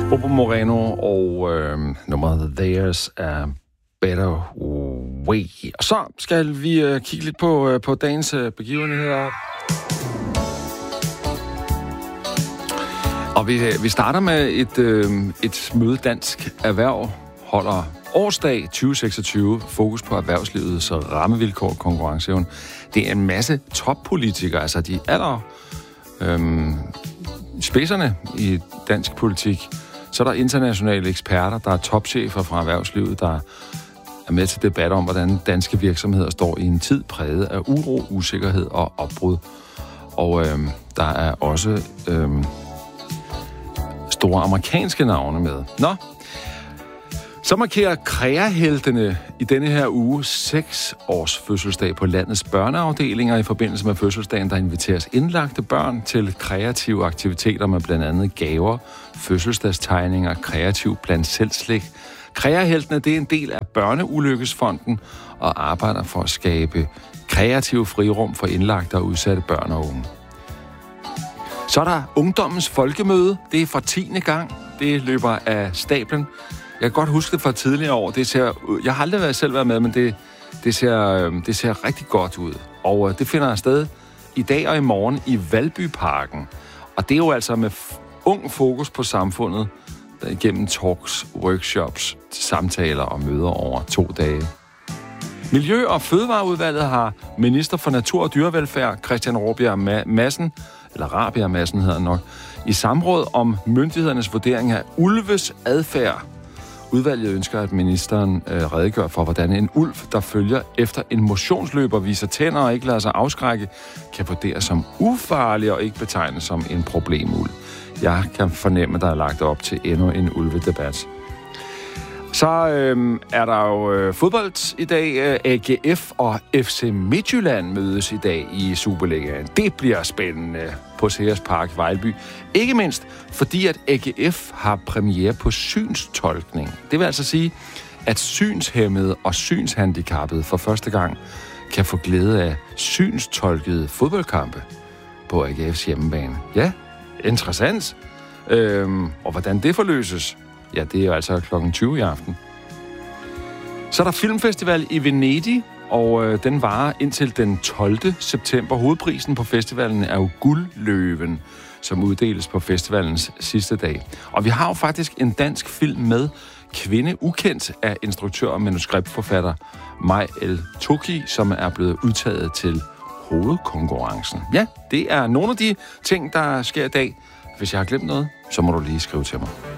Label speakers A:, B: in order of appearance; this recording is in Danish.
A: Bobo Moreno og nummeret There's a Better Way. Og så skal vi kigge lidt på dagens begivenheder. Og vi starter med et møde Dansk Erhverv holder årsdag 2026, fokus på erhvervslivets rammevilkår og konkurrenceevne. Det er en masse toppolitikere, altså de spidserne i dansk politik. Så er der internationale eksperter, der er topchefer fra erhvervslivet, der er med til debat om, hvordan danske virksomheder står i en tid præget af uro, usikkerhed og opbrud. Og der er også store amerikanske navne med. Nå, så markerer KREA-heltene i denne her uge 6 års fødselsdag på landets børneafdelinger. I forbindelse med fødselsdagen, der inviteres indlagte børn til kreative aktiviteter med blandt andet gaver, fødselsdagstegninger, kreativ blandt selvslik. KREA-heltene, det er en del af Børneulykkesfonden og arbejder for at skabe kreative frirum for indlagte og udsatte børn og unge. Så er der Ungdommens Folkemøde. Det er for 10. gang. Det løber af stablen. Jeg kan godt huske det fra tidligere år. Jeg har aldrig selv været med, men det ser rigtig godt ud. Og det finder sted i dag og i morgen i Valbyparken. Og det er jo altså med ung fokus på samfundet gennem talks, workshops, samtaler og møder over 2 dage. Miljø- og Fødevareudvalget har minister for Natur- og Dyrevelfærd, Christian Rabjerg Madsen hedder han nok, i samråd om myndighedernes vurdering af ulves adfærd. Udvalget ønsker, at ministeren redegør for, hvordan en ulv, der følger efter en motionsløber, viser tænder og ikke lader sig afskrække, kan vurderes som ufarlig og ikke betegnes som en problemulv. Jeg kan fornemme, at der er lagt op til endnu en ulvedebat. Så er der jo fodbold i dag. AGF og FC Midtjylland mødes i dag i Superligaen. Det bliver spændende på Sears Park Vejlby. Ikke mindst fordi, at AGF har premiere på synstolkning. Det vil altså sige, at synshæmmede og synshandicappede for første gang kan få glæde af synstolkede fodboldkampe på AGF's hjemmebane. Ja, interessant. Og hvordan det forløses, ja, det er jo altså kl. 20 i aften. Så er der filmfestival i Venedig, og den varer indtil den 12. september. Hovedprisen på festivalen er jo Guldløven, som uddeles på festivalens sidste dag. Og vi har jo faktisk en dansk film med, Kvinde ukendt, af instruktør og manuskriptforfatter Maj El Toki, som er blevet udtaget til hovedkonkurrencen. Ja, det er nogle af de ting, der sker i dag. Hvis jeg har glemt noget, så må du lige skrive til mig.